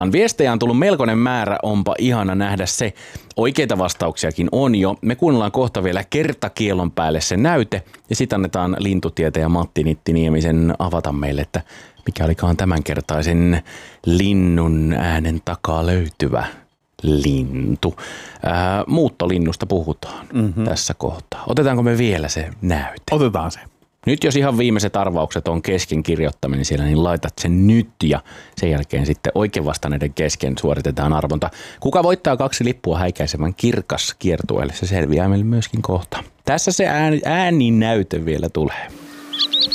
Viestejä on tullut melkoinen määrä, onpa ihana nähdä se. Oikeita vastauksiakin on jo. Me kuunnellaan kohta vielä kertakielon päälle se näyte ja sitten annetaan lintutietäjä Matti Nittiniemisen avata meille, että mikä olikaan tämänkertaisen linnun äänen takaa löytyvä lintu. Muuttolinnusta puhutaan tässä kohtaa. Otetaanko me vielä se näyte? Otetaan se. Nyt jos ihan viimeiset arvaukset on kesken kirjoittaminen siellä, niin laitat sen nyt ja sen jälkeen sitten oikein vastanneiden kesken suoritetaan arvonta. Kuka voittaa 2 lippua häikäisevän kirkas kiertueelle, se selviää meille myöskin kohta. Tässä se ääninäyte vielä tulee.